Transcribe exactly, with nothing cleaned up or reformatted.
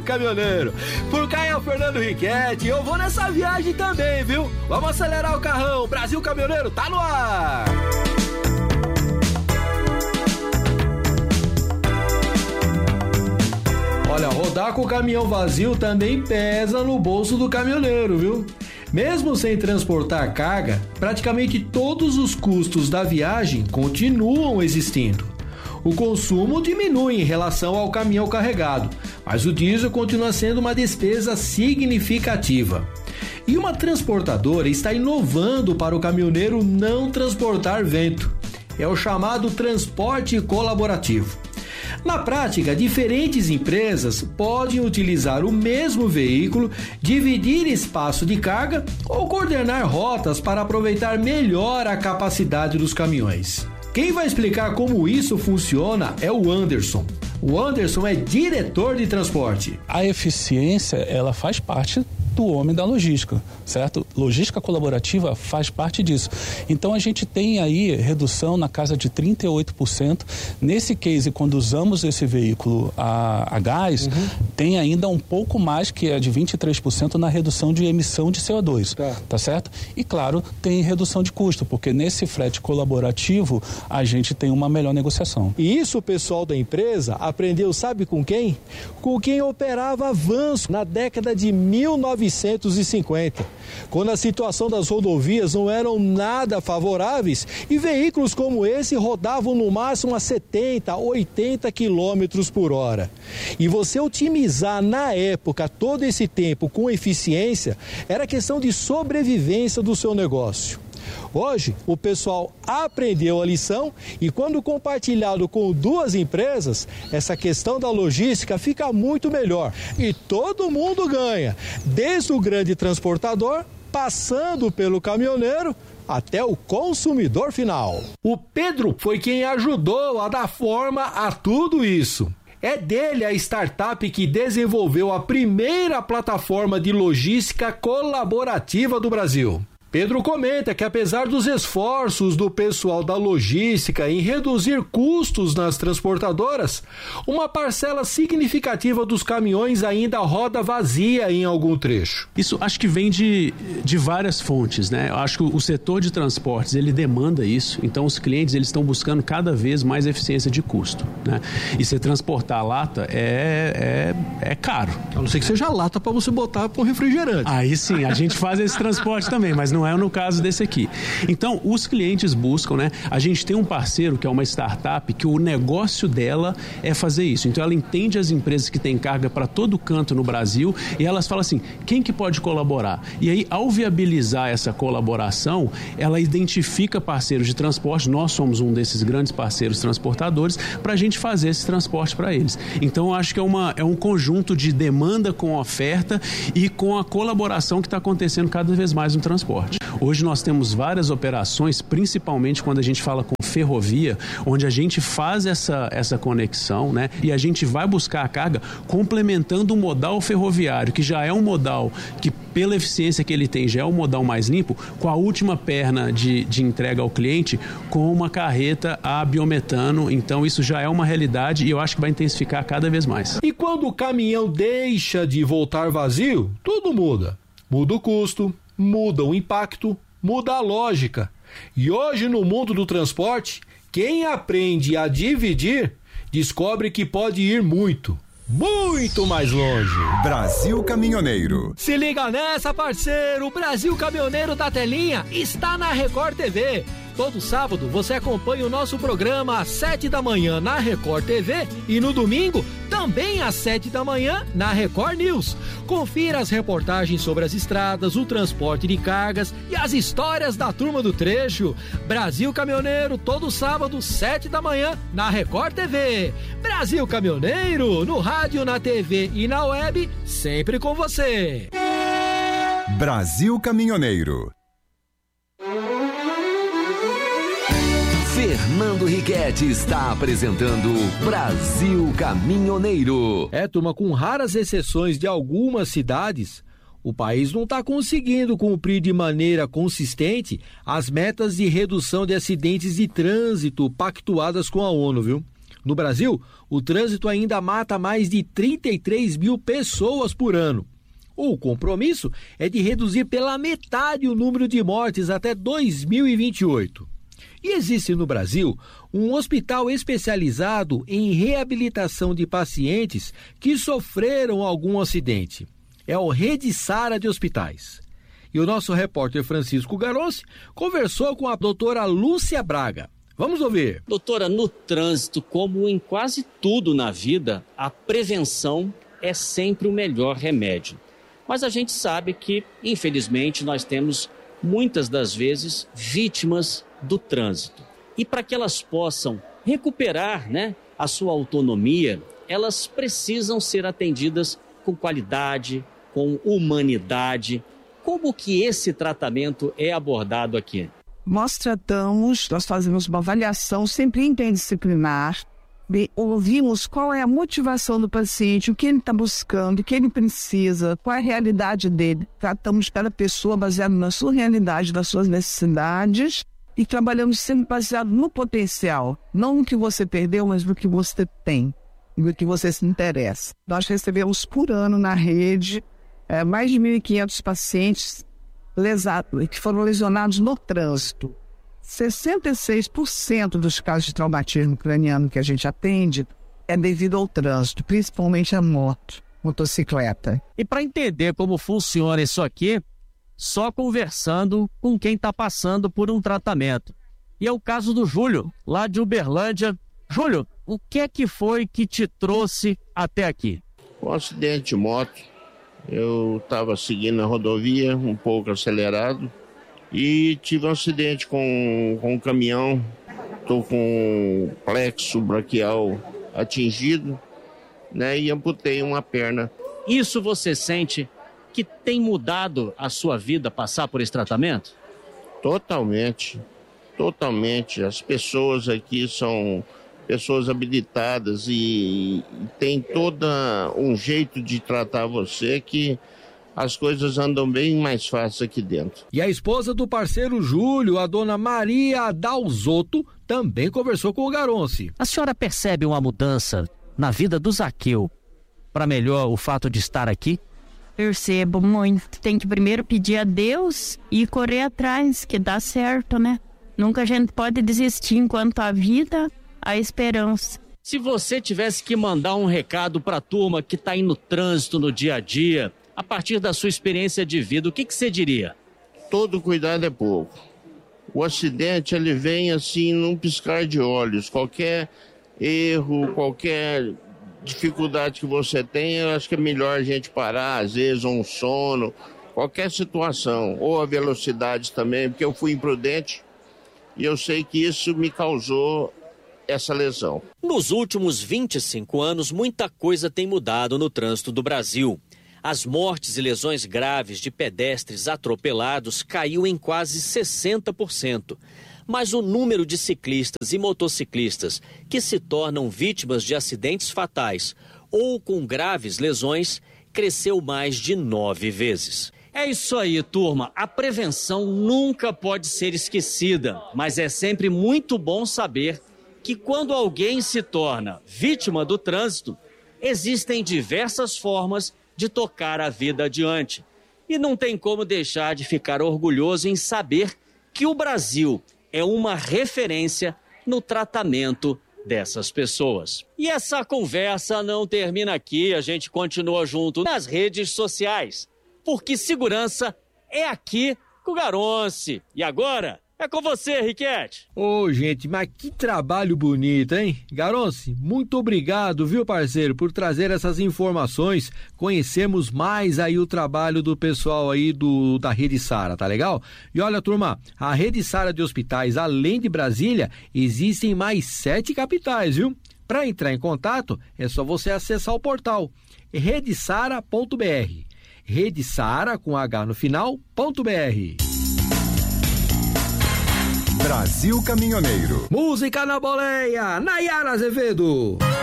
Caminhoneiro. Por cá é o Fernando Riquetti, eu vou nessa viagem também, viu? Vamos acelerar o carrão, Brasil Caminhoneiro tá no ar! Olha, rodar com o caminhão vazio também pesa no bolso do caminhoneiro, viu? Mesmo sem transportar carga, praticamente todos os custos da viagem continuam existindo. O consumo diminui em relação ao caminhão carregado, mas o diesel continua sendo uma despesa significativa. E uma transportadora está inovando para o caminhoneiro não transportar vento. É o chamado transporte colaborativo. Na prática, diferentes empresas podem utilizar o mesmo veículo, dividir espaço de carga ou coordenar rotas para aproveitar melhor a capacidade dos caminhões. Quem vai explicar como isso funciona é o Anderson. O Anderson é diretor de transporte. A eficiência, ela faz parte do homem da logística, certo? Logística colaborativa faz parte disso. Então a gente tem aí redução na casa de trinta e oito por cento. Nesse case, quando usamos esse veículo a, a gás, uhum. tem ainda um pouco mais, que é de vinte e três por cento na redução de emissão de C O dois, tá. tá certo? E claro, tem redução de custo, porque nesse frete colaborativo a gente tem uma melhor negociação. E isso o pessoal da empresa aprendeu, sabe com quem? Com quem operava avanço na década de mil novecentos e cinquenta, quando a situação das rodovias não eram nada favoráveis e veículos como esse rodavam no máximo a setenta, oitenta quilômetros por hora. E você otimizar na época todo esse tempo com eficiência era questão de sobrevivência do seu negócio. Hoje, o pessoal aprendeu a lição e quando compartilhado com duas empresas, essa questão da logística fica muito melhor e todo mundo ganha, desde o grande transportador, passando pelo caminhoneiro, até o consumidor final. O Pedro foi quem ajudou a dar forma a tudo isso. É dele a startup que desenvolveu a primeira plataforma de logística colaborativa do Brasil. Pedro comenta que apesar dos esforços do pessoal da logística em reduzir custos nas transportadoras, uma parcela significativa dos caminhões ainda roda vazia em algum trecho. Isso acho que vem de, de várias fontes, né? Eu acho que o setor de transportes, ele demanda isso, então os clientes eles estão buscando cada vez mais eficiência de custo, né? E se transportar lata é, é, é caro. A não ser que seja lata para você botar para um refrigerante. Aí sim, a gente faz esse transporte também, mas não é no caso desse aqui. Então, os clientes buscam, né? A gente tem um parceiro que é uma startup que o negócio dela é fazer isso. Então, ela entende as empresas que têm carga para todo canto no Brasil e elas falam assim, quem que pode colaborar? E aí, ao viabilizar essa colaboração, ela identifica parceiros de transporte, nós somos um desses grandes parceiros transportadores, para a gente fazer esse transporte para eles. Então, eu acho que é, uma, é um conjunto de demanda com oferta e com a colaboração que está acontecendo cada vez mais no transporte. Hoje nós temos várias operações, principalmente quando a gente fala com ferrovia, onde a gente faz essa, essa conexão, né? E a gente vai buscar a carga complementando o modal ferroviário, que já é um modal que, pela eficiência que ele tem, já é um modal mais limpo, com a última perna de, de entrega ao cliente, com uma carreta a biometano. Então isso já é uma realidade e eu acho que vai intensificar cada vez mais. E quando o caminhão deixa de voltar vazio, tudo muda. Muda o custo, muda o impacto, muda a lógica. E hoje no mundo do transporte, quem aprende a dividir, descobre que pode ir muito, muito mais longe. Brasil Caminhoneiro. Se liga nessa, parceiro, o Brasil Caminhoneiro da telinha está na Record T V. Todo sábado você acompanha o nosso programa às sete da manhã na Record T V e no domingo também às sete da manhã na Record News. Confira as reportagens sobre as estradas, o transporte de cargas e as histórias da turma do trecho. Brasil Caminhoneiro, todo sábado, sete da manhã na Record T V. Brasil Caminhoneiro, no rádio, na T V e na web, sempre com você. Brasil Caminhoneiro. Fernando Riquetti está apresentando Brasil Caminhoneiro. É, turma, com raras exceções de algumas cidades, o país não está conseguindo cumprir de maneira consistente as metas de redução de acidentes de trânsito pactuadas com a ONU, viu? No Brasil, o trânsito ainda mata mais de trinta e três mil pessoas por ano. O compromisso é de reduzir pela metade o número de mortes até dois mil e vinte e oito. E existe no Brasil um hospital especializado em reabilitação de pacientes que sofreram algum acidente. É o Rede Sara de Hospitais. E o nosso repórter Francisco Garonci conversou com a doutora Lúcia Braga. Vamos ouvir. Doutora, no trânsito, como em quase tudo na vida, a prevenção é sempre o melhor remédio. Mas a gente sabe que, infelizmente, nós temos muitas das vezes vítimas do trânsito. E para que elas possam recuperar, né, a sua autonomia, elas precisam ser atendidas com qualidade, com humanidade. Como que esse tratamento é abordado aqui? Nós tratamos, nós fazemos uma avaliação sempre interdisciplinar, ouvimos qual é a motivação do paciente, o que ele está buscando, o que ele precisa, qual é a realidade dele. Tratamos cada pessoa baseado na sua realidade, nas suas necessidades e trabalhamos sempre baseado no potencial, não no que você perdeu, mas no que você tem, no que você se interessa. Nós recebemos por ano na rede é, mais de mil e quinhentos pacientes lesados, que foram lesionados no trânsito. sessenta e seis por cento dos casos de traumatismo craniano que a gente atende é devido ao trânsito, principalmente a moto, motocicleta. E para entender como funciona isso aqui, só conversando com quem está passando por um tratamento. E é o caso do Júlio, lá de Uberlândia. Júlio, o que é que foi que te trouxe até aqui? Um acidente de moto. Eu estava seguindo a rodovia, um pouco acelerado, e tive um acidente com, com um caminhão. Estou com o plexo braquial atingido, né, e amputei uma perna. Isso você sente que tem mudado a sua vida passar por esse tratamento? Totalmente, totalmente. As pessoas aqui são pessoas habilitadas e tem todo um jeito de tratar você que as coisas andam bem mais fáceis aqui dentro. E a esposa do parceiro Júlio, a dona Maria Dalzotto, também conversou com o Garonci. A senhora percebe uma mudança na vida do Zaqueu para melhor o fato de estar aqui? Percebo muito. Tem que primeiro pedir a Deus e correr atrás, que dá certo, né? Nunca a gente pode desistir enquanto a vida, a esperança. Se você tivesse que mandar um recado para a turma que está aí no trânsito no dia a dia, a partir da sua experiência de vida, o que, que você diria? Todo cuidado é pouco. O acidente, ele vem assim num piscar de olhos. Qualquer erro, qualquer dificuldade que você tem, eu acho que é melhor a gente parar, às vezes um sono, qualquer situação, ou a velocidade também, porque eu fui imprudente e eu sei que isso me causou essa lesão. Nos últimos vinte e cinco anos, muita coisa tem mudado no trânsito do Brasil. As mortes e lesões graves de pedestres atropelados caiu em quase sessenta por cento. Mas o número de ciclistas e motociclistas que se tornam vítimas de acidentes fatais ou com graves lesões cresceu mais de nove vezes. É isso aí, turma. A prevenção nunca pode ser esquecida, mas é sempre muito bom saber que quando alguém se torna vítima do trânsito, existem diversas formas de tocar a vida adiante. E não tem como deixar de ficar orgulhoso em saber que o Brasil é uma referência no tratamento dessas pessoas. E essa conversa não termina aqui, a gente continua junto nas redes sociais, porque segurança é aqui com o Garonci. E agora é com você, Riquete. Ô, oh, gente, mas que trabalho bonito, hein? Garonci, muito obrigado, viu, parceiro, por trazer essas informações. Conhecemos mais aí o trabalho do pessoal aí do, da Rede Sara, tá legal? E olha, turma, a Rede Sara de Hospitais, além de Brasília, existem mais sete capitais, viu? Para entrar em contato, é só você acessar o portal rede sara ponto b r. Rede Sara, com H no final, ponto br. Brasil Caminhoneiro. Música na boleia, Nayara Azevedo.